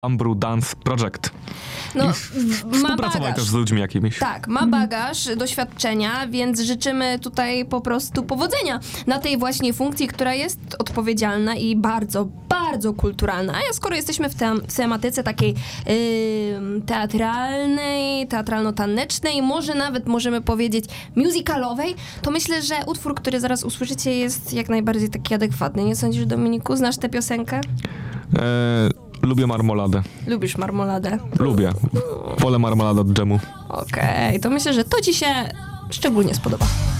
Ambru Dance Project. No, ma Współpracowali bagaż. też z ludźmi jakimiś. Tak, ma bagaż doświadczenia, więc życzymy tutaj po prostu powodzenia na tej właśnie funkcji, która jest odpowiedzialna i bardzo, bardzo kulturalna. A skoro jesteśmy w tematyce takiej teatralnej, teatralno-tanecznej, może nawet możemy powiedzieć musicalowej, to myślę, że utwór, który zaraz usłyszycie, jest jak najbardziej taki adekwatny. Nie sądzisz, Dominiku? Znasz tę piosenkę? Lubię marmoladę. Lubisz marmoladę? Lubię. Wolę marmoladę od dżemu. Okej, to myślę, że to ci się szczególnie spodoba.